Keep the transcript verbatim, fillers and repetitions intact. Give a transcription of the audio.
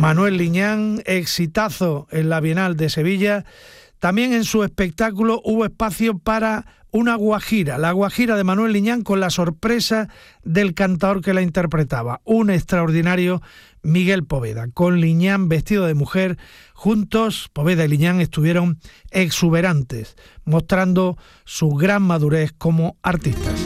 Manuel Liñán, exitazo en la Bienal de Sevilla. También en su espectáculo hubo espacio para una guajira, la guajira de Manuel Liñán, con la sorpresa del cantador que la interpretaba, un extraordinario Miguel Poveda. Con Liñán vestido de mujer, juntos Poveda y Liñán estuvieron exuberantes, mostrando su gran madurez como artistas.